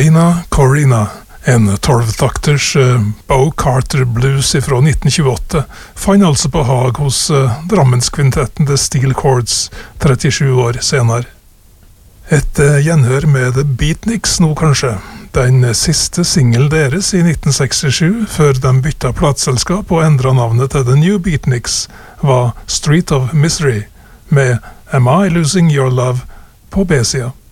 Corina, Corina, en 12-takters Bo Carter blues fra 1928, fant altså på hag hos Drammenskvintetten The Steel Chords 37 år senere. Et gjenhør med The Beatniks nå kanskje, den siste single deres i 1967, før de bytta plateselskap og endret navnet til The New Beatniks, var Street of Misery, med Am I Losing Your Love på B-sida.